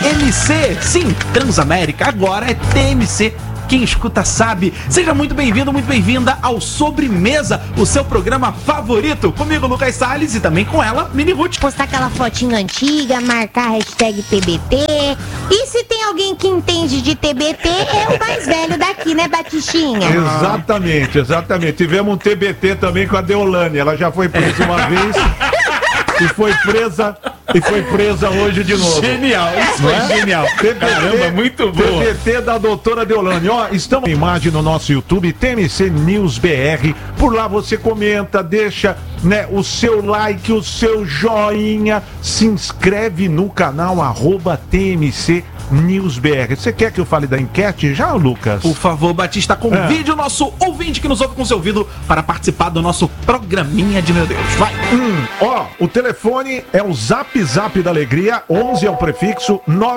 TMC. Sim, Transamérica agora é TMC. Quem escuta sabe. Seja muito bem-vindo, muito bem-vinda ao Sobremesa, o seu programa favorito. Comigo, Lucas Salles, e também com ela, Mini Ruth. Postar aquela fotinha antiga, marcar a hashtag TBT. E se tem alguém que entende de TBT, é o mais velho daqui, né, Batistinha? Exatamente. Tivemos um TBT também com a Deolane. Ela já foi presa uma vez e foi presa hoje de novo. Genial, isso foi genial. Caramba, muito bom. TBT da doutora Deolane. Ó, estamos em imagem no nosso YouTube, TMC News BR. Por lá você comenta, deixa, né, o seu like, o seu joinha, se inscreve no canal @TMC News BR. Você quer que eu fale da enquete já, Lucas? Por favor, Batista, convide o nosso ouvinte que nos ouve com seu ouvido para participar do nosso programinha de meu Deus. Vai! Ó, o telefone é o Zap da Alegria, 11 é o prefixo,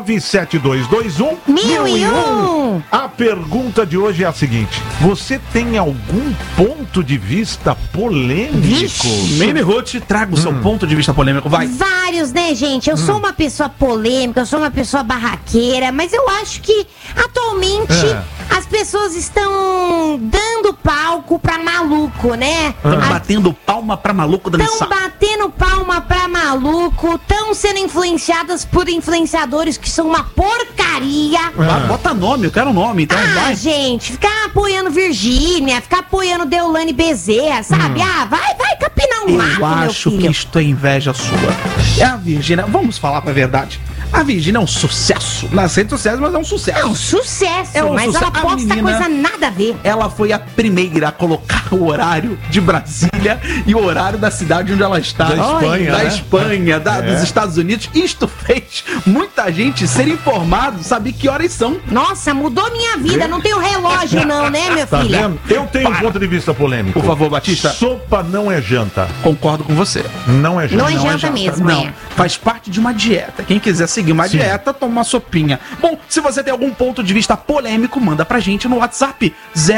97221 1001. A pergunta de hoje é a seguinte: você tem algum ponto de vista polêmico? Mini Ruth, traga o seu ponto de vista polêmico, vai! Vários, né, gente? Eu sou uma pessoa polêmica, eu sou uma pessoa barraqueira, mas eu acho que atualmente as pessoas estão dando palco pra maluco, né? Estão batendo palma pra maluco dançar. Estão batendo palma pra maluco, estão sendo influenciadas por influenciadores que são uma porcaria. Bota nome, eu quero nome, então vai. Gente, ficar apoiando Virgínia, ficar apoiando Deolane Bezerra, sabe? Vai capinar um mato, Eu acho meu que filho. isto é inveja sua. É a Virgínia, vamos falar pra verdade. A Virgínia é um sucesso. Nas redes sociais, mas é um sucesso. É um sucesso, É um mas sucesso. ela A posta menina- coisa nada a ver. Ela foi a primeira a colocar o horário de Brasília e o horário da cidade onde ela está. Da Espanha, Da né? Espanha, dos Estados Unidos. Isto fez muita gente ser informado, saber que horas são. Nossa, mudou minha vida. Não tenho relógio não, né, minha Tá filha? vendo? Eu tenho um ponto de vista polêmico. Por favor, Batista. Sopa não é janta. Concordo com você. Não é janta. Não é janta mesmo, Não, é. faz parte de uma dieta. Quem quiser seguir uma dieta, toma uma sopinha. Bom, se você tem algum ponto de vista polêmico, manda pra gente no WhatsApp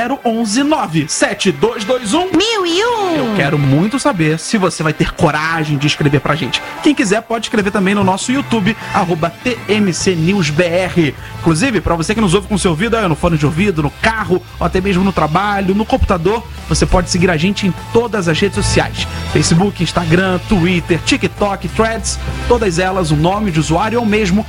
011-97221. 1001. Eu quero muito saber se você vai ter coragem de escrever pra gente. Quem quiser pode escrever também no nosso YouTube, @TMCNewsBR. Inclusive, pra você que nos ouve com seu ouvido, no fone de ouvido, no carro, ou até mesmo no trabalho, no computador, você pode seguir a gente em todas as redes sociais: Facebook, Instagram, Twitter, TikTok, Threads, todas elas, o nome de usuário é o mesmo,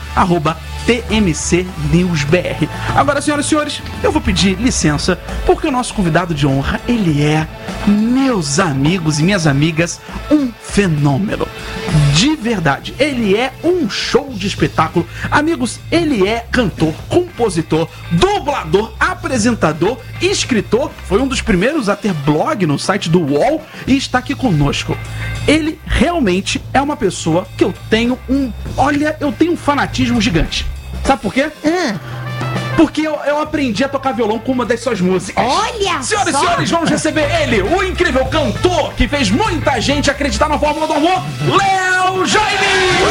@TMCNewsBR. Agora, senhoras e senhores, eu vou pedir licença, porque o nosso convidado de honra, ele é, meus amigos e minhas amigas, um fenômeno. De verdade, ele é um show de espetáculo. Amigos, ele é cantor, compositor, dublador, apresentador, escritor, foi um dos primeiros a ter blog no site do UOL e está aqui conosco. Ele realmente é uma pessoa que eu tenho um fanatismo gigante. Sabe por quê? Porque eu aprendi a tocar violão com uma das suas músicas. Olha Senhoras e só. senhores, vamos receber ele, o incrível cantor que fez muita gente acreditar na fórmula do amor, Léo Jaime!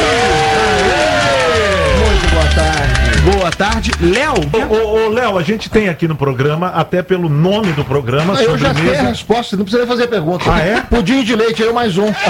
Muito boa tarde. Boa tarde, Léo. Ô, Léo, a gente tem aqui no programa, até pelo nome do programa, Eu já sei a sobremesa. resposta, não precisa fazer pergunta. Ah, é? Pudim de leite, eu mais um.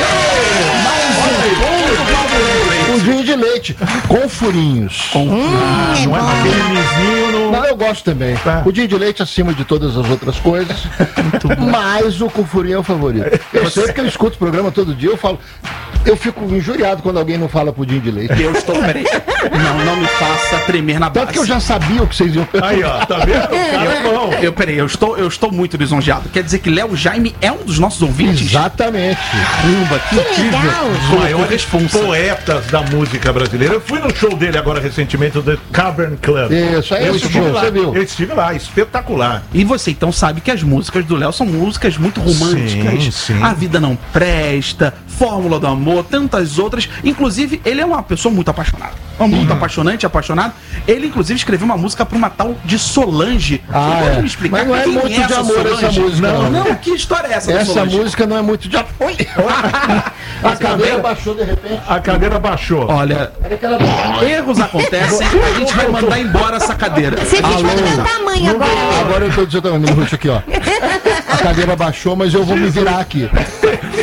Pudim de leite, com furinhos. Não é aquele mizinho no... Não, eu gosto também. Tá. Pudim de leite acima de todas as outras coisas. Mas o com furinho é o favorito. Eu sei porque eu escuto o programa todo dia, eu fico injuriado quando alguém não fala pudim de leite. Peraí. Não me faça tremer na base. Tanto que eu já sabia o que vocês iam perguntar. Aí, ó, tá vendo? O cara é bom. Eu estou muito lisonjeado. Quer dizer que Léo Jaime é um dos nossos ouvintes? Exatamente. Caramba, que incrível. legal, Os Sou maiores responsa. poetas da música brasileira. Eu fui no show dele agora recentemente, o The Cavern Club. Isso, aí Eu esse estive show, lá, você viu? eu estive lá, espetacular. E você então sabe que as músicas do Léo são músicas muito românticas. Sim, sim. A Vida Não Presta, Fórmula do Amor, tantas outras. Inclusive, ele é uma pessoa muito apaixonada. Muito apaixonado. Ele, inclusive, escreveu uma música para uma tal de Solange. Ah, Você pode é. me explicar Mas não é quem muito de essa amor essa Solange? música, Não, não. que história é essa da Essa Solange? música não é muito de apoio. A cadeira baixou de repente. A cadeira baixou. Olha, Peraí que ela baixou. erros acontecem, a gente vai mandar embora essa cadeira. Você fica de tamanho agora. Agora eu tô dizendo também, Ruth, aqui, ó. A cadeira baixou, mas eu vou me virar aqui.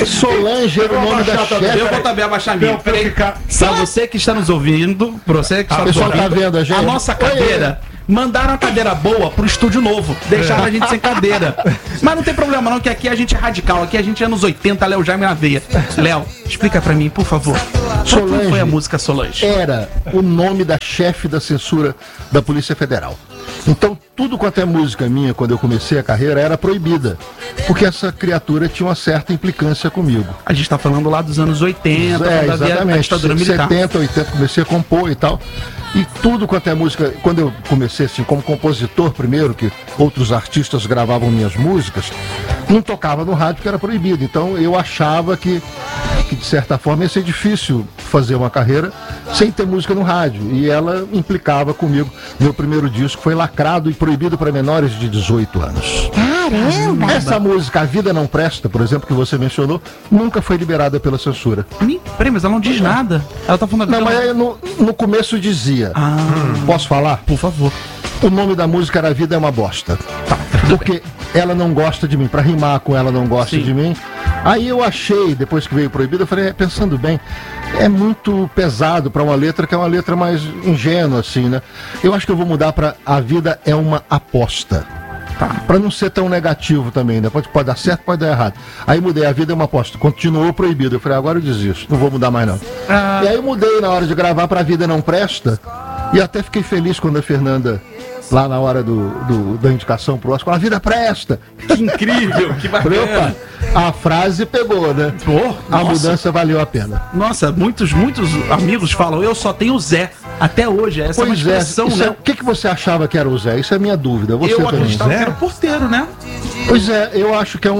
Solange era o nome da chefe. Eu vou também abaixar a minha. Pra você que está nos ouvindo, pra você que está nos pessoal ouvindo, tá vendo a gente? a nossa cadeira... Mandaram a cadeira boa pro estúdio novo. Deixaram a gente sem cadeira. Mas não tem problema não, que aqui a gente é radical. Aqui a gente é anos 80, Léo Jaime na veia. Léo, explica pra mim, por favor. Qual foi a música Solange? Era o nome da chefe da censura da Polícia Federal. Então, tudo quanto é música minha, quando eu comecei a carreira, era proibida. Porque essa criatura tinha uma certa implicância comigo. A gente tá falando lá dos anos 80, quando havia a ditadura militar. 70, 80, comecei a compor e tal. E tudo quanto é música, quando eu comecei assim, como compositor primeiro, que outros artistas gravavam minhas músicas, não tocava no rádio porque era proibido. Então eu achava que de certa forma ia ser difícil fazer uma carreira sem ter música no rádio. E ela implicava comigo. Meu primeiro disco foi lacrado e proibido para menores de 18 anos. Caramba! Essa música, A Vida Não Presta, por exemplo, que você mencionou, nunca foi liberada pela censura. Peraí, mas ela não diz nada. Ela tá falando... Não, mas no começo dizia. Posso falar? Por favor. O nome da música era A Vida é uma Bosta. Porque ela não gosta de mim. Pra rimar com ela não gosta de mim. Aí eu achei, depois que veio proibido, eu falei, pensando bem, é muito pesado pra uma letra que é uma letra mais ingênua, assim, né? Eu acho que eu vou mudar pra A Vida é uma Aposta. Pra não ser tão negativo também, né? Pode dar certo, pode dar errado. Aí mudei, A Vida é uma Aposta. Continuou proibido. Eu falei, agora eu desisto, não vou mudar mais não. E aí eu mudei na hora de gravar pra A Vida Não Presta. E até fiquei feliz quando a Fernanda, lá na hora da indicação pro Oscar, A Vida Presta. Que incrível, que bacana. Opa, a frase pegou, né? A mudança valeu a pena. Nossa, muitos amigos falam, eu só tenho Zé. Até hoje, essa é uma expressão, né? O que você achava que era o Zé? Isso é a minha dúvida. Você eu também. acreditava que era o porteiro, né? Pois é, eu acho que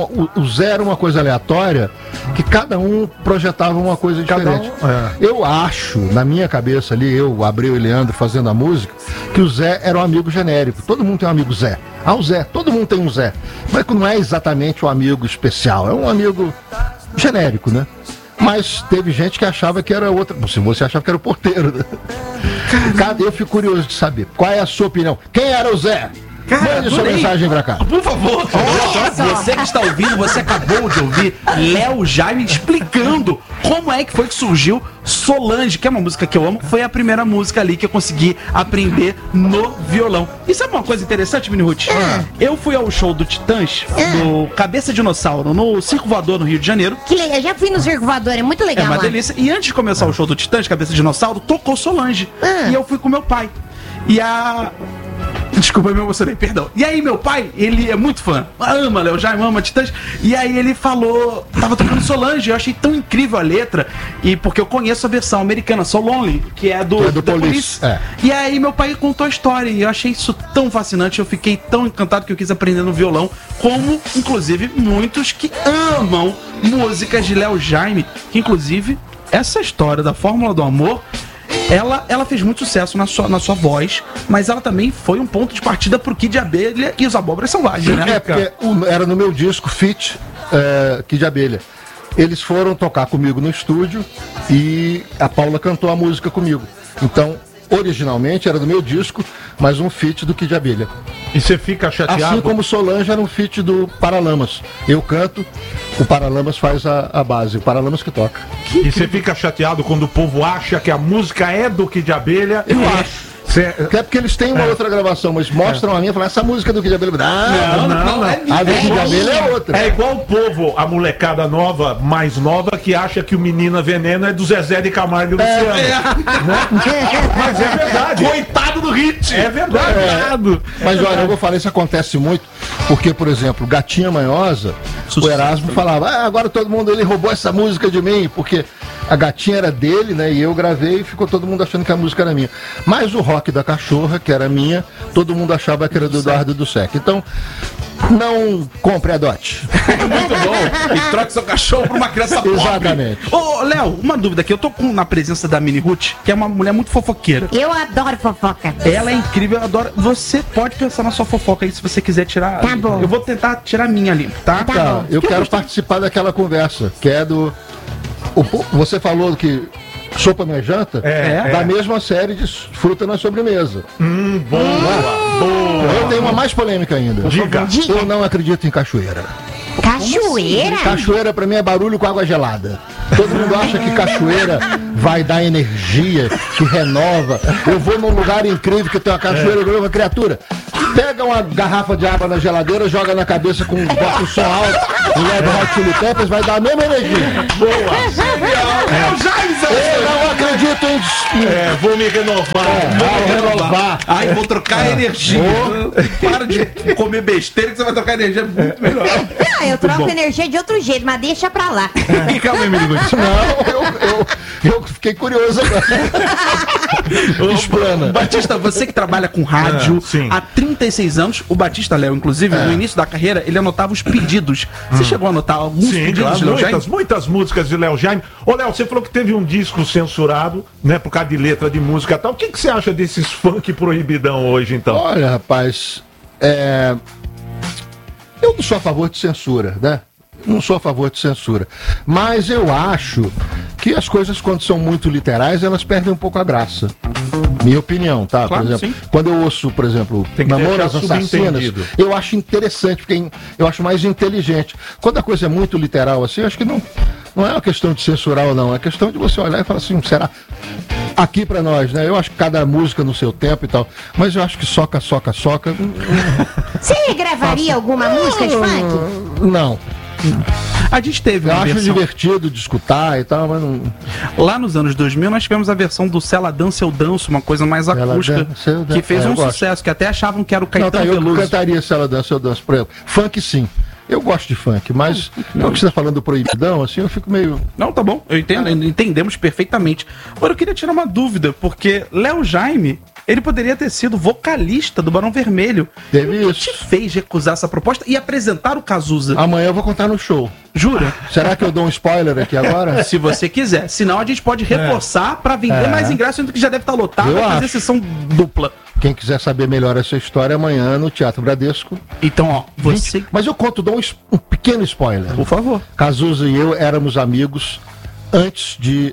o Zé era uma coisa aleatória, que cada um projetava uma coisa diferente. Eu acho, na minha cabeça ali, eu, Abreu e Leandro fazendo a música, que o Zé era um amigo genérico. Todo mundo tem um amigo Zé. O Zé, todo mundo tem um Zé. Mas não é exatamente um amigo especial, é um amigo genérico, né? Mas teve gente que achava que era outra. Se você achava que era o porteiro, né? Eu fico curioso de saber. Qual é a sua opinião? Quem era o Zé? Mande sua mensagem pra cá. Por favor. Você que está ouvindo, você acabou de ouvir Léo Jaime explicando como é que foi que surgiu Solange, que é uma música que eu amo. Foi a primeira música ali que eu consegui aprender no violão. E sabe uma coisa interessante, Mini Ruth? Eu fui ao show do Titãs, do Cabeça Dinossauro, no Circo Voador, no Rio de Janeiro. Que legal, eu já fui no Circo Voador, é muito legal. É uma delícia. E antes de começar o show do Titãs, Cabeça Dinossauro, tocou Solange. E eu fui com meu pai. Desculpa, eu me emocionei, perdão. E aí, meu pai, ele é muito fã. Ama Léo Jaime, ama Titãs. E aí ele falou, tava tocando Solange. Eu achei tão incrível a letra. E porque eu conheço a versão americana, So Lonely, que é do Police. E aí meu pai contou a história. E eu achei isso tão fascinante. Eu fiquei tão encantado que eu quis aprender no violão. Como, inclusive, muitos que amam músicas de Léo Jaime. Que, inclusive, essa história da Fórmula do Amor... Ela fez muito sucesso na sua voz, mas ela também foi um ponto de partida pro Kid Abelha e os Abóboras Selvagens, né? Porque era no meu disco Fit, Kid Abelha. Eles foram tocar comigo no estúdio e a Paula cantou a música comigo. Então, originalmente era do meu disco, mas um feat do Kid Abelha. E você fica chateado? Assim como Solange era um feat do Paralamas. Eu canto, o Paralamas faz a base, o Paralamas que toca. E você fica chateado quando o povo acha que a música é do Kid Abelha? Eu acho. É porque eles têm uma outra gravação, mas mostram a minha e falam, essa música do Kid Abelha. Não. A do Kid Abelha é outra. É igual o povo, a molecada nova, mais nova, que acha que o Menina Veneno é do Zezé de Camargo e Luciano. Mas é verdade. Coitado do hit. É verdade. Mas olha, eu vou falar, isso acontece muito, porque, por exemplo, Gatinha Manhosa, o Erasmo falava, agora todo mundo, ele roubou essa música de mim, porque a Gatinha era dele, né, e eu gravei e ficou todo mundo achando que a música era minha. Mas o Rock da Cachorra, que era minha, todo mundo achava que era do Eduardo do Sec. Então, não compre a dote. Muito bom. E troque seu cachorro por uma criança pobre. Exatamente. Ô, Léo, uma dúvida aqui. Eu tô na presença da Mini Ruth, que é uma mulher muito fofoqueira. Eu adoro fofoca. Ela é incrível, eu adoro. Você pode pensar na sua fofoca aí, se você quiser tirar. Tá bom. Eu vou tentar tirar a minha ali, tá? Tá bom. Eu quero participar daquela conversa, que é do... Você falou que sopa não é janta? Da mesma série de fruta na sobremesa. Boa. Eu tenho uma mais polêmica ainda. Diga. Eu não acredito em cachoeira. Cachoeira? Cachoeira pra mim é barulho com água gelada. Todo mundo acha que cachoeira vai dar energia, que renova. Eu vou num lugar incrível que tem uma cachoeira, uma criatura. Pega uma garrafa de água na geladeira, joga na cabeça com bota o som alto, e leva o Hot Chili Peppers, vai dar a mesma energia. Boa! Eu não acredito em... Vou me renovar. Vou renovar. Ai, vou trocar energia. Para de comer besteira que você vai trocar energia muito melhor. Não, eu troco energia de outro jeito, mas deixa pra lá. Calma aí, menino. Não, eu fiquei curioso agora. Explana. Batista, você que trabalha com rádio há 36 anos, o Batista, Léo, inclusive, no início da carreira, ele anotava os pedidos. Você chegou a anotar alguns pedidos de Léo Jaime? Muitas músicas de Léo Jaime. Ô, Léo, você falou que teve um disco censurado, né, por causa de letra de música e tal. O que você acha desses funk proibidão hoje, então? Olha, rapaz, eu não sou a favor de censura, né? Não sou a favor de censura. Mas eu acho que as coisas, quando são muito literais, elas perdem um pouco a graça. Minha opinião, tá? Claro, por exemplo, sim. quando eu ouço, por exemplo, Mamonas Assassinas, eu acho interessante, porque eu acho mais inteligente. Quando a coisa é muito literal assim, eu acho que não é uma questão de censurar ou não, é questão de você olhar e falar assim, será? Aqui pra nós, né? Eu acho que cada música no seu tempo e tal, mas eu acho que soca. Você gravaria alguma música de funk? Não. A gente teve Eu uma acho versão. divertido de escutar e tal, mas não... Lá nos anos 2000, nós tivemos a versão do Se Ela Dança, Eu Danço, uma coisa mais acústica, Dança, Eu Danço. que fez Eu um gosto. sucesso, que até achavam que era o Não, Caetano tá, eu Veloso. cantaria Se Ela Dança, Eu Danço, por exemplo. Funk, sim. Eu gosto de funk, mas o que você está falando do proibidão, assim, eu fico meio... Não, tá bom, eu entendo, entendemos perfeitamente. Agora eu queria tirar uma dúvida, porque Léo Jaime, ele poderia ter sido vocalista do Barão Vermelho. Teve O isso. que te fez recusar essa proposta e apresentar o Cazuza? Amanhã eu vou contar no show. Jura? Será que eu dou um spoiler aqui agora? Se você quiser. Senão a gente pode reforçar pra vender mais ingressos, sendo que já deve estar lotado, Eu vai fazer acho. sessão dupla. Quem quiser saber melhor essa história, amanhã no Teatro Bradesco. Então, ó, você... Mas eu conto, dou um pequeno spoiler. Por favor. Cazuza e eu éramos amigos antes de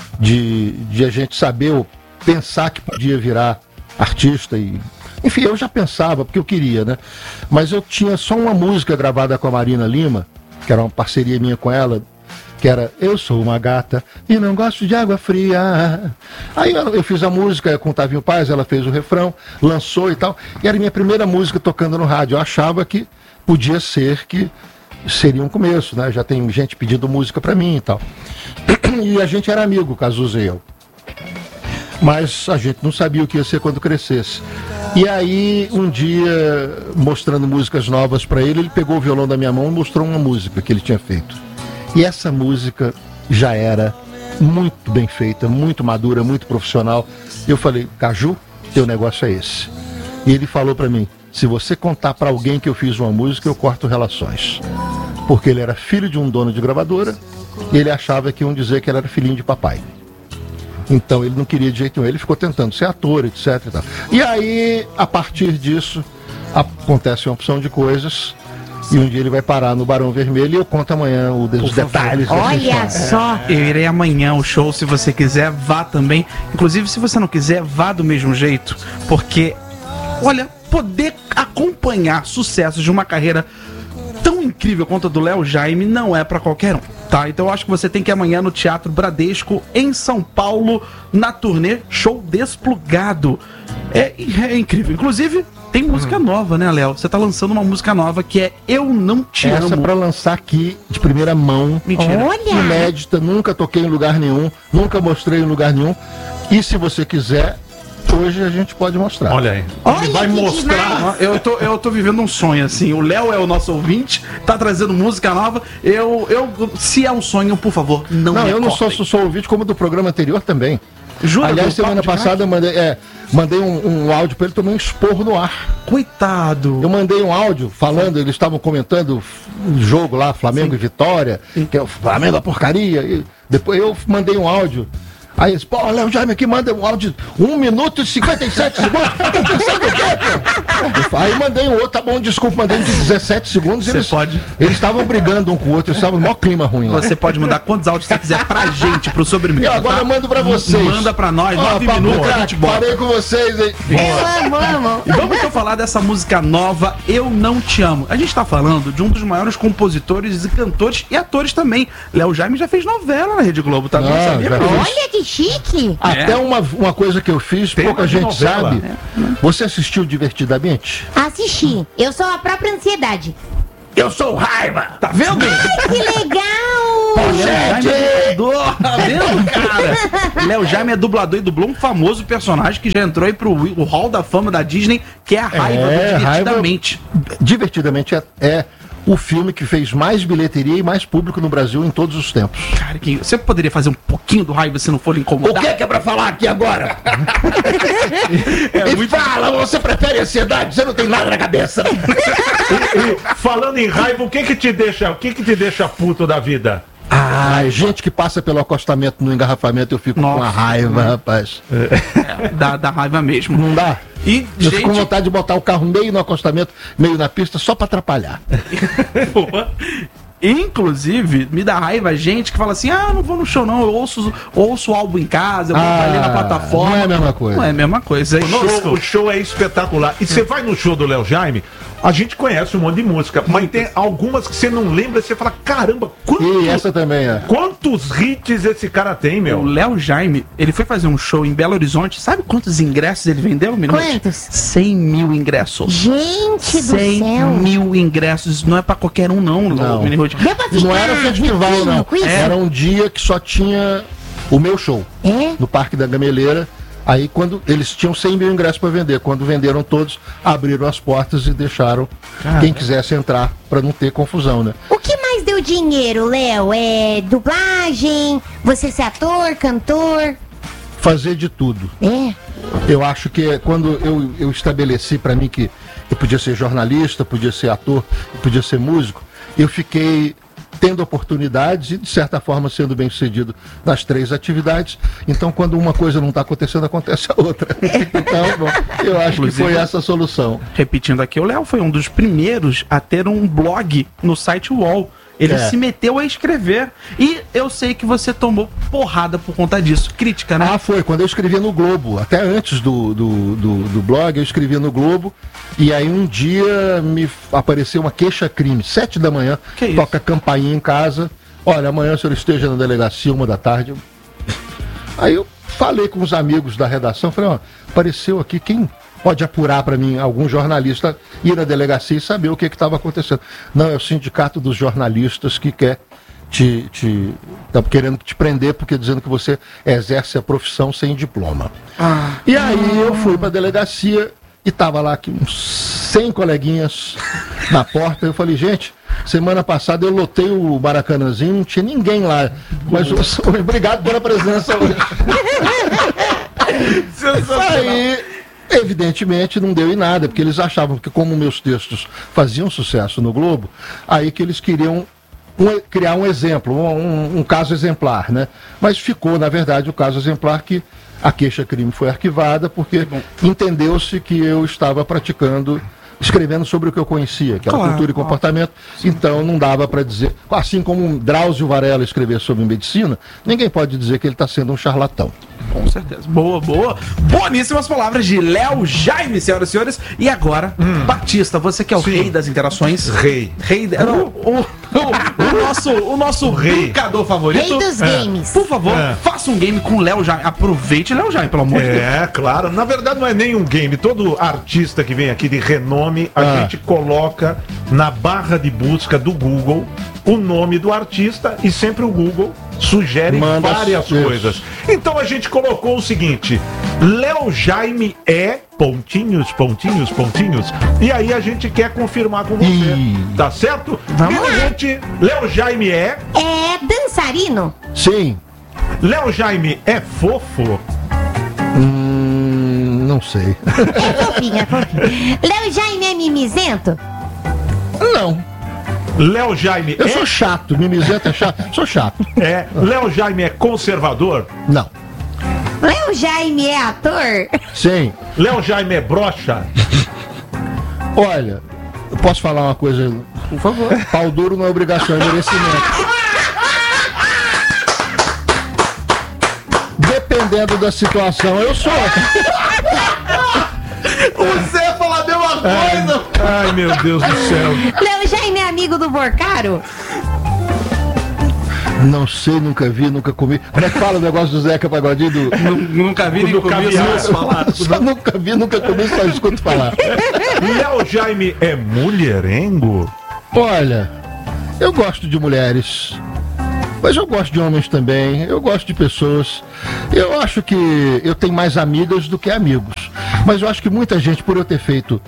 a gente saber ou pensar que podia virar artista e... Enfim, eu já pensava, porque eu queria, né? Mas eu tinha só uma música gravada com a Marina Lima, que era uma parceria minha com ela, que era Eu Sou Uma Gata e Não Gosto de Água Fria. Aí eu fiz a música com o Tavinho Paz, ela fez o refrão, lançou e tal, e era a minha primeira música tocando no rádio. Eu achava que podia ser que seria um começo, né? Já tem gente pedindo música pra mim e tal. E a gente era amigo, Cazuza e eu. Mas a gente não sabia o que ia ser quando crescesse. E aí, um dia, mostrando músicas novas pra ele, ele pegou o violão da minha mão e mostrou uma música que ele tinha feito. E essa música já era muito bem feita, muito madura, muito profissional. Eu falei, Caju, teu negócio é esse. E ele falou pra mim, se você contar pra alguém que eu fiz uma música, eu corto relações. Porque ele era filho de um dono de gravadora e ele achava que iam dizer que ele era filhinho de papai. Então ele não queria de jeito nenhum, ele ficou tentando ser ator, etc. E tal. E aí, a partir disso, acontece uma opção de coisas. E um dia ele vai parar no Barão Vermelho e eu conto amanhã os detalhes. Olha só. Eu irei amanhã ao show, se você quiser, vá também. Inclusive, se você não quiser, vá do mesmo jeito. Porque, olha, poder acompanhar sucessos de uma carreira tão incrível quanto a do Léo Jaime não é pra qualquer um, tá? Então eu acho que você tem que ir amanhã no Teatro Bradesco, em São Paulo, na turnê Show Desplugado. É incrível. Inclusive, tem música nova, né, Léo? Você tá lançando uma música nova que é Eu Não Te Essa Amo. pra lançar aqui de primeira mão. Mentira. Olha. Inédita, nunca toquei em lugar nenhum, nunca mostrei em lugar nenhum. E se você quiser, hoje a gente pode mostrar. Olha aí. Olha Ele vai que mostrar. demais. Eu tô vivendo um sonho, assim. O Léo é o nosso ouvinte, tá trazendo música nova. Se é um sonho, por favor, não Não, me eu não só cortem. sou ouvinte, como do programa anterior também. Jura? Aliás, Do semana Papo de passada eu mandei um áudio pra ele, tomei um esporro no ar. Coitado. Eu mandei um áudio falando, eles estavam comentando o jogo lá, Flamengo e Vitória, que é o Flamengo a porcaria. E depois eu mandei um áudio. Aí eles, pô, Léo Jaime aqui manda um áudio de 1 minuto e 57 segundos. Tá pensando o quê, pô? Aí mandei um outro, tá bom, desculpa, mandei um de 17 segundos. Você pode. Eles estavam brigando um com o outro, eles estavam no maior clima ruim. Você pode mandar quantos áudios você quiser pra gente, pro Sobremesa. Eu agora mando pra vocês. Manda pra nós, 9 minutos a gente bota. Parei com vocês, hein? Vamos. E vamos então falar dessa música nova, Eu Não Te Amo. A gente tá falando de um dos maiores compositores e cantores e atores também. Léo Jaime já fez novela na Rede Globo, tá? Já fiz. Olha que chique. Até uma coisa que eu fiz, Tema pouca de gente novela. sabe. Você assistiu Divertidamente? Assisti. Eu sou a própria ansiedade. Eu sou Raiva! Tá vendo? Ai, que legal. Léo Jaime é dublador, tá vendo, cara? Léo Jaime é dublador e dublou um famoso personagem que já entrou aí pro Hall da Fama da Disney, que é a Raiva do Divertidamente. Divertidamente é o filme que fez mais bilheteria e mais público no Brasil em todos os tempos. Cara, você poderia fazer um pouquinho do Raiva se não for lhe incomodar? O que é pra falar aqui agora? Fala, você prefere ansiedade? Você não tem nada na cabeça. E falando em raiva, o que que te deixa puto da vida? Ah, gente que passa pelo acostamento no engarrafamento, eu fico com a raiva, rapaz. Dá raiva mesmo. Não dá? E, Eu fico com vontade de botar o carro meio no acostamento, meio na pista, só pra atrapalhar. Inclusive, me dá raiva gente que fala assim, não vou no show não, eu ouço o álbum em casa, eu vou ali na plataforma. Não é a mesma coisa. Não é a mesma coisa. O show é espetacular. E você vai no show do Léo Jaime, a gente conhece um monte de música, mas tem algumas que você não lembra, você fala, caramba, E essa também é. quantos hits esse cara tem, O meu? Léo Jaime, ele foi fazer um show em Belo Horizonte, sabe quantos ingressos ele vendeu, Minuto? Quantos? 100 mil ingressos. Gente do 100 céu. mil ingressos, não é pra qualquer um não. Minuto. Deu pra ficar Não era festival, não. com isso? Era um dia que só tinha o meu show. É? No Parque da Gameleira. Aí quando eles tinham 100 mil ingressos para vender, quando venderam todos, abriram as portas e deixaram quem quisesse entrar para não ter confusão, né? O que mais deu dinheiro, Léo? É dublagem? Você ser ator, cantor? Fazer de tudo. É. Eu acho que quando eu estabeleci para mim que eu podia ser jornalista, podia ser ator, podia ser músico, eu fiquei tendo oportunidades e, de certa forma, sendo bem sucedido nas 3 atividades. Então, quando uma coisa não está acontecendo, acontece a outra. Então, bom, eu acho que foi essa a solução. Repetindo aqui, o Léo foi um dos primeiros a ter um blog no site UOL. Ele se meteu a escrever. E eu sei que você tomou porrada por conta disso. Crítica, né? Foi. Quando eu escrevia no Globo. Até antes do blog, eu escrevia no Globo. E aí um dia me apareceu uma queixa-crime. 7 da manhã. Que isso? Toca campainha em casa. Olha, amanhã o senhor esteja na delegacia, 1 da tarde. Aí eu falei com os amigos da redação. Falei, apareceu aqui quem pode apurar para mim, algum jornalista ir na delegacia e saber o que estava acontecendo. Não, é o sindicato dos jornalistas que quer tá querendo te prender porque dizendo que você exerce a profissão sem diploma. E aí eu fui para a delegacia e tava lá aqui uns 100 coleguinhas na porta. Eu falei, gente, semana passada eu lotei o Maracanãzinho, não tinha ninguém lá. Mas obrigado pela presença hoje. Aí, evidentemente, não deu em nada, porque eles achavam que, como meus textos faziam sucesso no Globo, aí que eles queriam criar um exemplo, um caso exemplar, né? Mas ficou, na verdade, o caso exemplar que a queixa-crime foi arquivada, porque entendeu-se que eu estava escrevendo sobre o que eu conhecia, que era cultura e comportamento, então não dava para dizer, assim como Drauzio Varela escrever sobre medicina, ninguém pode dizer que ele está sendo um charlatão. Com certeza. Boa. Boníssimas palavras de Léo Jaime, senhoras e senhores. E agora, Batista, você que é o rei das interações. Rei. O nosso brincador favorito. Rei dos games. Por favor, faça um game com Léo Jaime. Aproveite Léo Jaime, pelo amor de Deus. Claro. Na verdade, não é nem um game. Todo artista que vem aqui de renome, a gente coloca na barra de busca do Google o nome do artista e sempre o Google sugere várias coisas. Então a gente colocou o seguinte: Léo Jaime é ... E aí a gente quer confirmar com você. Tá certo? Vamos lá. Gente, Léo Jaime é dançarino? Sim. Léo Jaime é fofo? Não sei. É fofinho. Léo Jaime é mimizento? Não. Léo Jaime Eu sou chato, mimizento é chato. Sou chato. Léo Jaime é conservador? Não. Léo Jaime é ator? Sim. Léo Jaime é broxa? Olha, eu posso falar uma coisa? Por favor. Pau duro não é obrigação, é merecimento. Dependendo da situação, eu sou. Você ia falar a mesma coisa. Ai, meu Deus do céu. Léo Jaime é amigo do Porcaro? Não sei, nunca vi, nunca comi. Como é que fala o negócio do Zeca Pagodinho? Nunca vi nem Do comi, caviar. só falar. Só nunca vi, nunca comi, só escuto falar. Léo Jaime é mulherengo? Olha, eu gosto de mulheres, mas eu gosto de homens também, eu gosto de pessoas. Eu acho que eu tenho mais amigas do que amigos. Mas eu acho que muita gente, por eu ter feito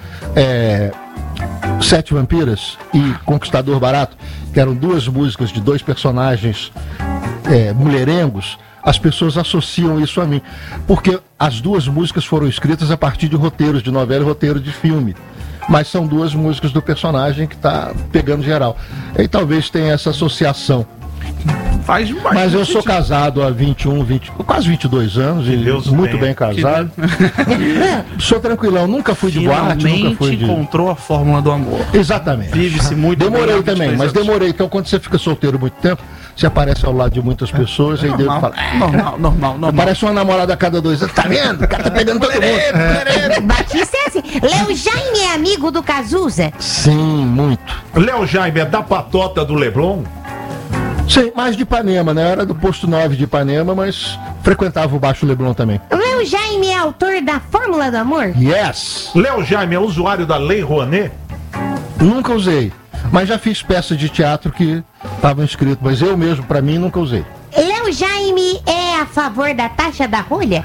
Sete Vampiras e Conquistador Barato, que eram duas músicas de dois personagens mulherengos, as pessoas associam isso a mim. Porque as duas músicas foram escritas a partir de roteiros de novela e roteiro de filme. Mas são duas músicas do personagem que está pegando geral. E talvez tenha essa associação. Faz bastante Mas eu sou sentido. casado há quase 22 anos e Deus o muito tenha. bem casado. Sou tranquilão, nunca fui de boate, nunca fui de... encontrou a fórmula do amor. Exatamente. Vive-se muito Demorei bem há também, 22 mas anos. demorei. Então quando você fica solteiro muito tempo, você aparece ao lado de muitas pessoas e aí devo falar... Normal. Parece uma namorada a cada 2 anos. Tá vendo? O cara tá pegando todo mundo. Batista é assim. Léo Jaime é amigo do Cazuza? Sim, muito. Léo Jaime é da patota do Leblon? Sim, mais de Ipanema, né? Eu era do posto 9 de Ipanema, mas frequentava o Baixo Leblon também. Léo Jaime é autor da Fórmula do Amor? Yes! Léo Jaime é usuário da Lei Rouanet? Nunca usei. Mas já fiz peças de teatro que estavam escritas, mas eu mesmo, pra mim, nunca usei. Léo Jaime é a favor da taxa da rolha?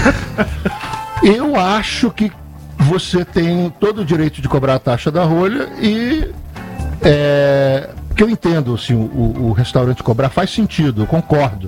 Eu acho que você tem todo o direito de cobrar a taxa da rolha e... que eu entendo, assim, o restaurante cobrar faz sentido, eu concordo.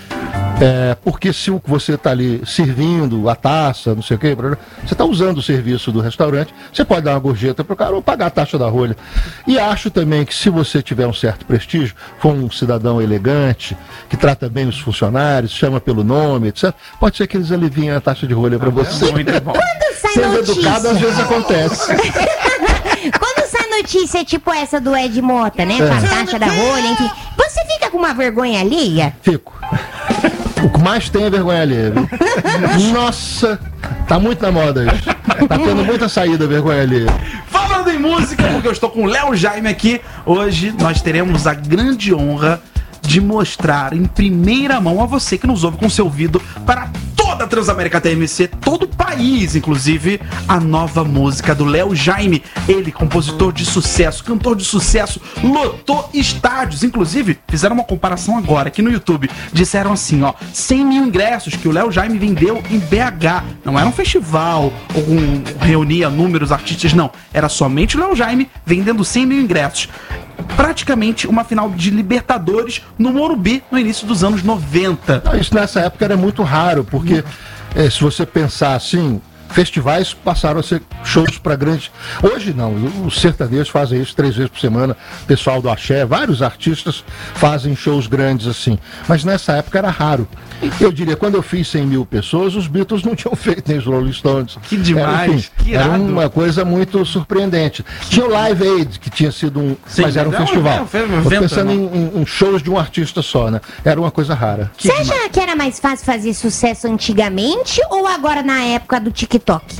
Porque se você está ali servindo a taça, não sei o quê, você está usando o serviço do restaurante, você pode dar uma gorjeta para o cara ou pagar a taxa da rolha. E acho também que se você tiver um certo prestígio, for um cidadão elegante, que trata bem os funcionários, chama pelo nome, etc., pode ser que eles aliviem a taxa de rolha para você. Muito bom. Quando sai Sendo educado, às notícia? vezes acontece. Quando sai notícia tipo essa do Ed Mota, né? Com a taxa da rolha, enfim. Você fica com uma vergonha alheia? Fico. O que mais tem é vergonha alheia, viu? Nossa, tá muito na moda isso. Tá tendo muita saída vergonha alheia. Falando em música, porque eu estou com o Léo Jaime aqui, hoje nós teremos a grande honra de mostrar em primeira mão a você que nos ouve com seu ouvido para toda a Transamérica TMC, todo o país, inclusive, a nova música do Léo Jaime. Ele, compositor de sucesso, cantor de sucesso, lotou estádios. Inclusive, fizeram uma comparação agora aqui no YouTube. Disseram assim, ó, 100 mil ingressos que o Léo Jaime vendeu em BH. Não era um festival, ou reunia números artistas, não. Era somente o Léo Jaime vendendo 100 mil ingressos. Praticamente uma final de Libertadores no Morumbi no início dos anos 90. Isso nessa época era muito raro, porque se você pensar assim, festivais passaram a ser shows para grandes... Hoje não, os sertanejos fazem isso 3 vezes por semana, o pessoal do axé, vários artistas fazem shows grandes assim, mas nessa época era raro. Eu diria, quando eu fiz 100 mil pessoas, os Beatles não tinham feito nem os Rolling Stones. Que demais, que era irado. uma coisa muito surpreendente. Tinha o Live Aid, que tinha sido um... Sim, mas era um mas festival. era um Tô evento, pensando né? em shows de um artista só, né? Era uma coisa rara. Você acha que era mais fácil fazer sucesso antigamente ou agora na época do TikTok?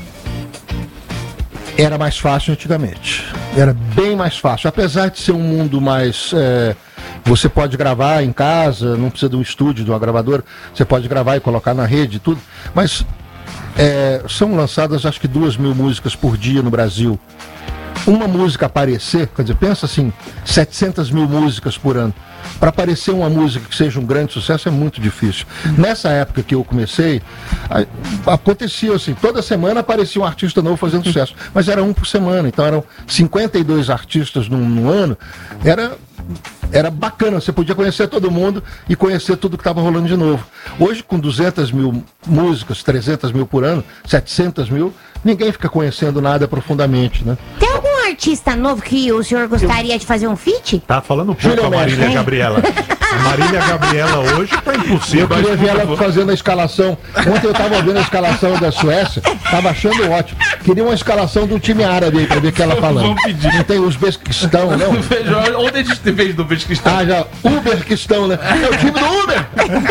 Era mais fácil antigamente. Era bem mais fácil. Apesar de ser um mundo mais... você pode gravar em casa, não precisa de um estúdio, de uma gravadora. Você pode gravar e colocar na rede e tudo. Mas são lançadas acho que 2.000 músicas por dia no Brasil. Uma música aparecer, quer dizer, pensa assim, 700 mil músicas por ano. Para aparecer uma música que seja um grande sucesso é muito difícil. Nessa época que eu comecei, acontecia assim, toda semana aparecia um artista novo fazendo sucesso, mas era um por semana, então eram 52 artistas num ano, era bacana, você podia conhecer todo mundo e conhecer tudo que estava rolando de novo. Hoje, com 200 mil músicas, 300 mil por ano, 700 mil, ninguém fica conhecendo nada profundamente, né? Tem algum artista novo que o senhor gostaria de fazer um feat? Tá falando pouco a Marília Gabriela. A Marília Gabriela hoje tá impossível. Eu queria ver ela fazendo a escalação. Ontem eu tava vendo a escalação da Suécia, tava achando ótimo. Queria uma escalação do time árabe aí pra ver o que ela falando. Vamos pedir. Não tem Uzbequistão, não? Ontem a gente fez do Uzbequistão. Ah, já. Uberquistão, né? É o time do Uber!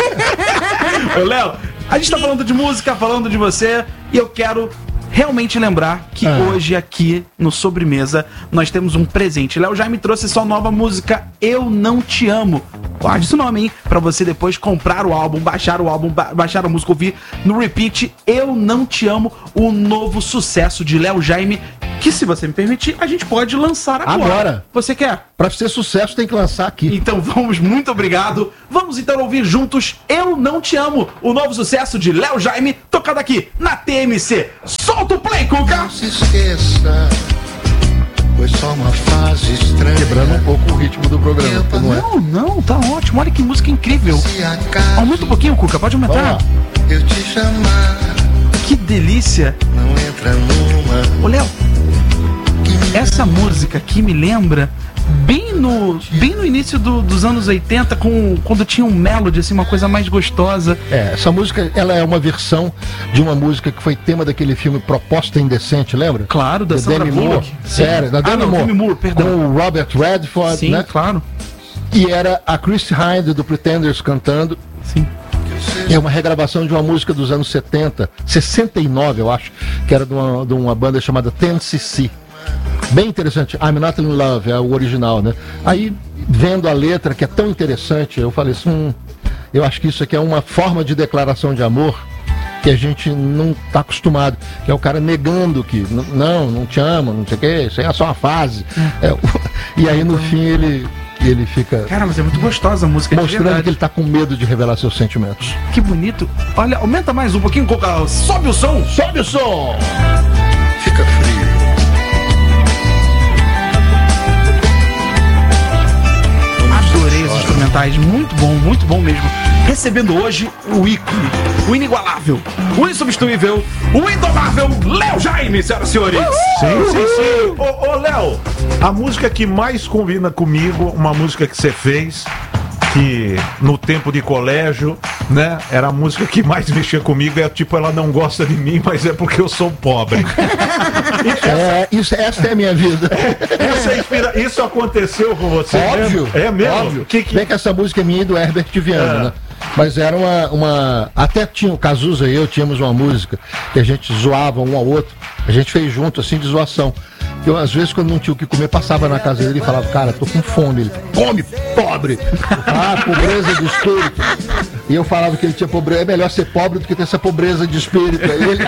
Ô, Léo, a gente tá falando de música, falando de você, e eu quero realmente lembrar que hoje aqui no Sobremesa nós temos um presente. Léo Jaime trouxe sua nova música Eu Não Te Amo. Guarde esse nome, hein? Pra você depois comprar o álbum, baixar a música, ouvir no repeat. Eu Não Te Amo, o novo sucesso de Léo Jaime, que, se você me permitir, a gente pode lançar agora. Você quer? Pra ser sucesso tem que lançar aqui. Então vamos, muito obrigado. Vamos então ouvir juntos Eu Não Te Amo, o novo sucesso de Léo Jaime, tocado aqui na TMC. Solta o play, Cuca! Não se esqueça, foi só uma fase estranha. Quebrando um pouco o ritmo do programa, não é? Não, tá ótimo. Olha que música incrível. Se acaso Aumenta um pouquinho, Cuca, pode aumentar. Vamos lá. eu te chamar, Que delícia. não entra numa. Ô, Léo, essa música aqui me lembra bem no início dos anos 80, quando tinha um melody, assim, uma coisa mais gostosa. Essa música, ela é uma versão de uma música que foi tema daquele filme Proposta Indecente, lembra? Claro, da Sandra Demi Moore. Bullock. Sério, da Demi Moore. Demi Moore, perdão. Com o Robert Redford, Sim, né? claro. E era a Chrissie Hynde do Pretenders cantando. Sim. É uma regravação de uma música dos anos 70, 69, eu acho, que era de uma banda chamada 10cc. Bem interessante. I'm Not in Love é o original, né? Aí, vendo a letra, que é tão interessante, eu falei assim, eu acho que isso aqui é uma forma de declaração de amor que a gente não tá acostumado, que é o cara negando que não te amo, não sei o que, isso aí é só uma fase. E aí no fim ele fica Cara, mas é muito gostosa a música, mostrando que ele tá com medo de revelar seus sentimentos. Que bonito. Olha, aumenta mais um pouquinho, Coca. Sobe o som. Sobe o som! Fica frio. Adorei os instrumentais, muito bom mesmo. Recebendo hoje o ícone, o inigualável, o insubstituível, o indomável Léo Jaime, senhoras e senhores. Sim. Ô, Léo, a música que mais combina comigo, uma música que você fez, que no tempo de colégio, né, era a música que mais mexia comigo, é tipo, ela não gosta de mim, mas é porque eu sou pobre. Essa é a minha vida. Isso aconteceu com você? Óbvio. Mesmo? É mesmo? Óbvio. Bem que essa música é minha e do Herbert Viana, né? Mas era uma... Até tinha o Cazuza e eu tínhamos uma música que a gente zoava um ao outro. A gente fez junto, assim, de zoação. Eu, às vezes, quando não tinha o que comer, passava na casa dele e falava, cara, tô com fome. Ele, come, pobre! Pobreza de espírito. E eu falava que ele tinha pobreza. É melhor ser pobre do que ter essa pobreza de espírito.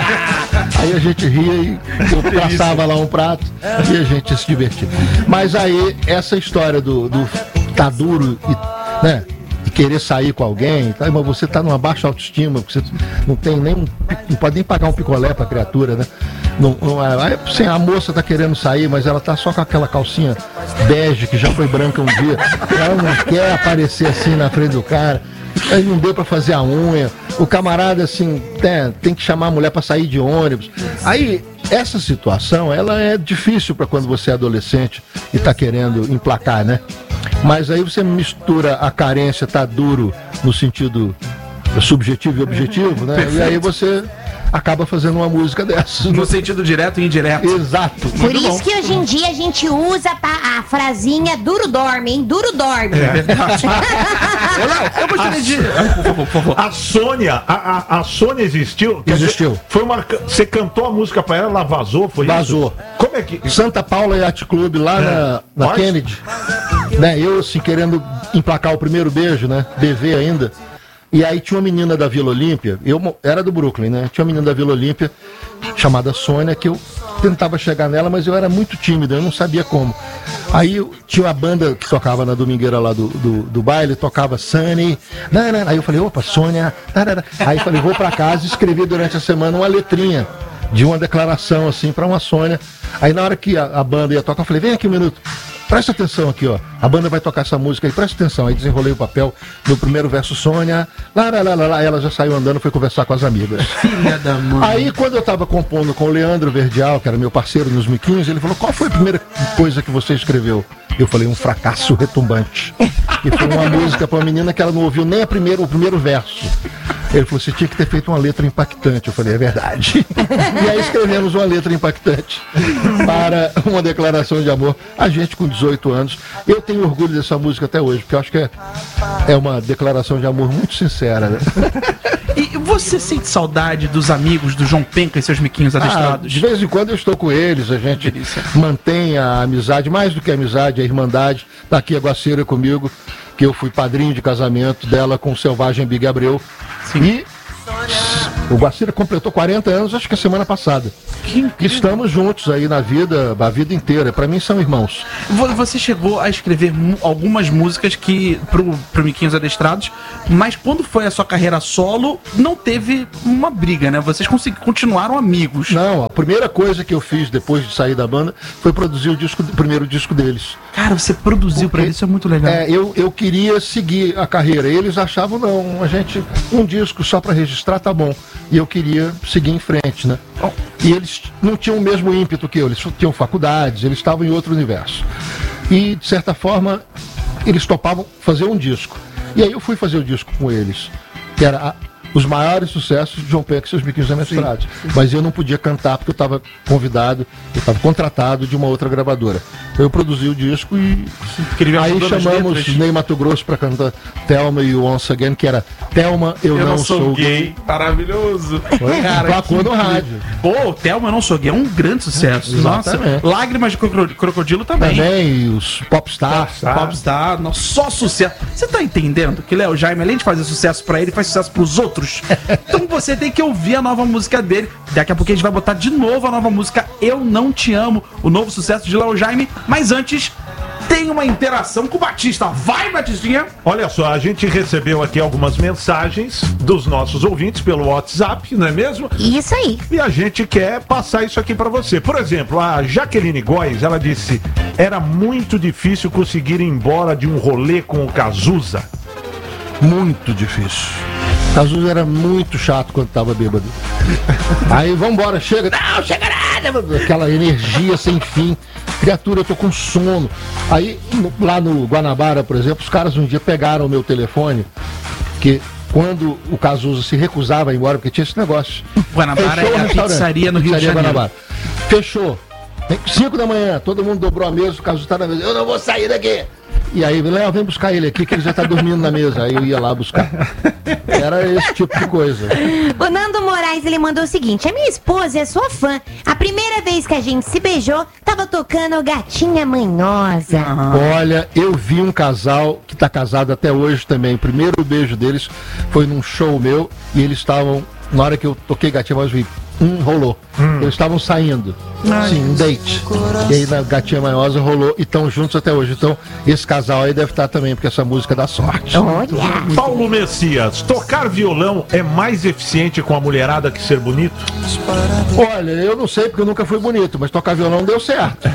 Aí a gente ria e eu passava lá um prato e a gente se divertia. Mas aí, essa história do tá duro e, né, e querer sair com alguém, tá, mas você tá numa baixa autoestima, você não tem nem não pode nem pagar um picolé pra criatura, né? Assim, a moça tá querendo sair, mas ela tá só com aquela calcinha bege que já foi branca um dia. Ela não quer aparecer assim na frente do cara. Aí não deu pra fazer a unha. O camarada, assim, tem que chamar a mulher pra sair de ônibus. Aí, essa situação, ela é difícil pra quando você é adolescente e tá querendo emplacar, né? Mas aí você mistura a carência, tá duro no sentido subjetivo e objetivo, né? E aí você acaba fazendo uma música dessas. No sentido direto e indireto. Exato. Por isso que hoje em dia a gente usa a frasinha duro dorme, hein? Duro dorme. É verdade. Eu gostaria de... Por favor. A Sônia, a Sônia existiu? Existiu. Você cantou a música pra ela vazou? Vazou. Como é que... Santa Paula Yacht Club lá na Kennedy. Né? Eu, assim, querendo emplacar o primeiro beijo, né? BV ainda. E aí tinha uma menina da Vila Olímpia, eu era do Brooklyn, né? Tinha uma menina da Vila Olímpia, chamada Sônia, que eu tentava chegar nela, mas eu era muito tímido, eu não sabia como. Aí tinha uma banda que tocava na domingueira lá do baile, tocava Sunny, aí eu falei, opa, Sônia, aí eu falei, vou pra casa e escrevi durante a semana uma letrinha de uma declaração, assim, pra uma Sônia. Aí na hora que a banda ia tocar, eu falei, vem aqui um minuto. Presta atenção aqui, ó. a banda vai tocar essa música aí, presta atenção. Aí desenrolei o papel, no primeiro verso, Sônia, lá, ela já saiu andando, foi conversar com as amigas. Filha da mãe. Aí quando eu tava compondo com o Leandro Verdial, que era meu parceiro nos 2015, ele falou, qual foi a primeira coisa que você escreveu? Eu falei, um fracasso retumbante. E foi uma música pra uma menina que ela não ouviu nem o primeiro verso. Ele falou, você tinha que ter feito uma letra impactante. Eu falei, é verdade. E aí escrevemos uma letra impactante para uma declaração de amor. A gente com 18 anos. Eu tenho orgulho dessa música até hoje, porque eu acho que é uma declaração de amor muito sincera, né? E você sente saudade dos amigos do João Penca e seus miquinhos adestrados? De vez em quando eu estou com eles, a gente mantém a amizade, mais do que a amizade, a irmandade. Tá aqui a Guaceira comigo, que eu fui padrinho de casamento dela com o Selvagem Big Abreu. Sim. E o Guaceira completou 40 anos, acho que a semana passada. Que estamos juntos aí na vida, a vida inteira. Pra mim são irmãos. Você chegou a escrever algumas músicas que pro Miquinhos Adestrados, mas quando foi a sua carreira solo, não teve uma briga, né? Vocês continuaram amigos. Não, a primeira coisa que eu fiz depois de sair da banda foi produzir o primeiro disco deles. Cara, você produziu pra eles, isso é muito legal. Eu queria seguir a carreira. Eles achavam, não, um disco só pra registrar tá bom. E eu queria seguir em frente, né? E eles não tinham o mesmo ímpeto que eu, eles tinham faculdades, eles estavam em outro universo. E, de certa forma, eles topavam fazer um disco. E aí eu fui fazer o disco com eles, que era os maiores sucessos de João Penca e seus Miquinhos Adestrados. Mas eu não podia cantar porque eu estava convidado, eu estava contratado de uma outra gravadora. Eu produzi o disco e aí chamamos Ney Mato Grosso para cantar Thelma e o Once Again, que era Thelma, eu não sou gay. Maravilhoso. Cara, placou no rádio. Pô, Thelma, eu não sou gay, é um grande sucesso. Exatamente. Nossa, Lágrimas de Crocodilo também. Também, os Popstar. Popstar, nossa, só sucesso. Você tá entendendo que Léo Jaime, além de fazer sucesso pra ele, faz sucesso pros outros? Então você tem que ouvir a nova música dele. Daqui a pouco a gente vai botar de novo a nova música Eu Não Te Amo, o novo sucesso de Léo Jaime. Mas antes, tem uma interação com o Batista. Vai, Batistinha! Olha só, a gente recebeu aqui algumas mensagens dos nossos ouvintes pelo WhatsApp, não é mesmo? Isso aí. E a gente quer passar isso aqui pra você. Por exemplo, a Jaqueline Góes, ela disse: era muito difícil conseguir ir embora de um rolê com o Cazuza. Muito difícil. Cazuza era muito chato quando tava bêbado. Aí, vambora, chega. Não, chega nada. Aquela energia sem fim. Criatura, eu tô com sono. Aí, lá no Guanabara, por exemplo, os caras um dia pegaram o meu telefone, que quando o Cazuza se recusava a ir embora, porque tinha esse negócio. Guanabara é a pizzaria no Rio de Janeiro. Guanabara. Fechou. 5 da manhã, todo mundo dobrou a mesa, o Cazuza tá na mesa. Eu não vou sair daqui. E aí, Léo, vem buscar ele aqui, que ele já tá dormindo na mesa. Aí eu ia lá buscar. Era esse tipo de coisa. O Nando Moraes, ele mandou o seguinte: a minha esposa é sua fã. A primeira vez que a gente se beijou, tava tocando Gatinha Manhosa. Olha, eu vi um casal que tá casado até hoje também. O primeiro beijo deles foi num show meu e eles estavam, na hora que eu toquei Gatinha Manhosa, rolou. Eles estavam saindo. Sim, um date. E aí na Gatinha Manhosa rolou e estão juntos até hoje. Então, esse casal aí deve estar também, porque essa música dá sorte. Olha. Paulo Messias, tocar violão é mais eficiente com a mulherada que ser bonito? Olha, eu não sei porque eu nunca fui bonito, mas tocar violão deu certo.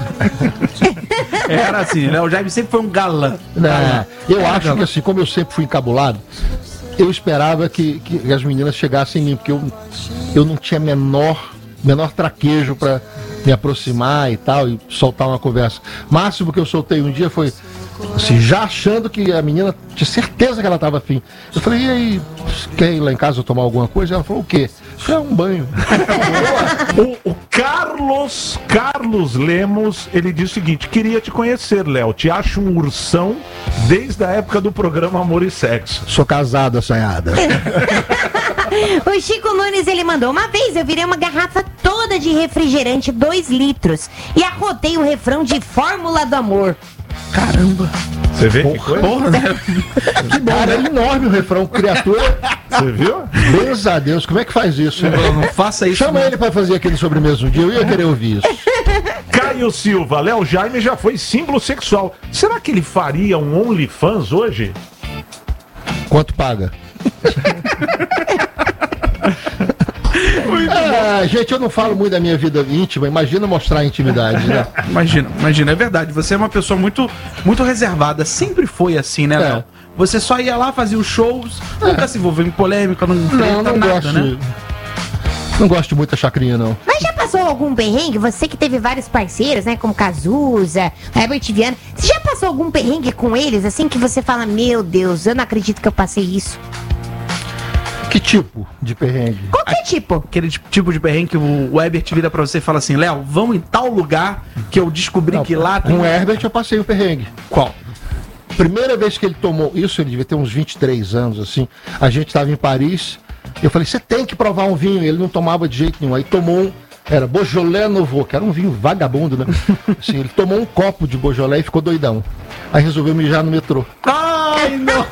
Era assim, né? O Jaime sempre foi um galã. Eu acho que assim, como eu sempre fui encabulado, eu esperava que as meninas chegassem em mim, porque eu não tinha menor traquejo para me aproximar e tal, e soltar uma conversa. O máximo que eu soltei um dia foi assim, já achando que a menina tinha certeza que ela estava afim. Eu falei, e aí, quer ir lá em casa tomar alguma coisa? Ela falou, o quê? Isso é um banho. O Carlos Lemos, ele diz o seguinte: queria te conhecer, Léo. Te acho um ursão desde a época do programa Amor e Sexo. Sou casado, assanhada. O Chico Nunes, ele mandou: uma vez eu virei uma garrafa toda de refrigerante 2 litros e arrotei o refrão de Fórmula do Amor. Caramba. Você vê que coisa? Porra, né? Que bom, é enorme o refrão, criatura. Você viu? Deus a Deus, como é que faz isso? Não faça isso. Chama não. ele pra fazer aquele sobremesa um dia, eu ia querer ouvir isso. Caio Silva, Léo Jaime já foi símbolo sexual. Será que ele faria um OnlyFans hoje? Quanto paga? Gente, eu não falo muito da minha vida íntima, imagina mostrar a intimidade, né? Imagina, é verdade. Você é uma pessoa muito, muito reservada. Sempre foi assim, né, Léo? Você só ia lá, fazia os shows, nunca se envolveu em polêmica, não nada, gosto, né? Não gosto de muita chacrinha, não. Mas já passou algum perrengue? Você que teve vários parceiros, né? Como Cazuza, Herbert Viana. Você já passou algum perrengue com eles, assim, que você fala, meu Deus, eu não acredito que eu passei isso? Que tipo de perrengue? Qualquer tipo. Aquele tipo de perrengue que o Herbert vira pra você e fala assim, Léo, vamos em tal lugar que eu descobri que lá tem... Com o Herbert eu passei o perrengue. Qual? Primeira vez que ele tomou isso, ele devia ter uns 23 anos, assim. A gente estava em Paris. Eu falei, você tem que provar um vinho. Ele não tomava de jeito nenhum. Aí tomou um, era Beaujolais Nouveau, que era um vinho vagabundo, né? Assim, ele tomou um copo de Beaujolais e ficou doidão. Aí resolveu mijar no metrô. Ai, não!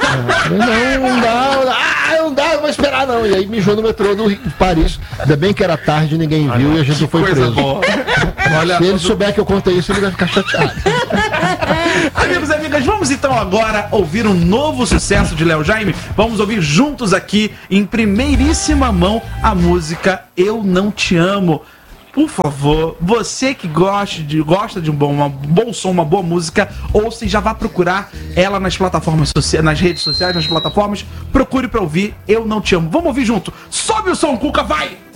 Não dá, eu vou esperar não. E aí mijou no metrô de Paris. Ainda bem que era tarde, ninguém viu e a gente não foi preso. Se ele souber que eu contei isso, ele vai ficar chateado. Amigos e amigas, vamos então agora ouvir um novo sucesso de Léo Jaime. Vamos ouvir juntos aqui, em primeiríssima mão, a música Eu Não Te Amo. Por favor, você que gosta de um bom som, uma boa música, ouça e já vá procurar ela nas plataformas sociais, nas redes sociais, nas plataformas. Procure pra ouvir Eu Não Te Amo. Vamos ouvir junto. Sobe o som, Cuca, vai!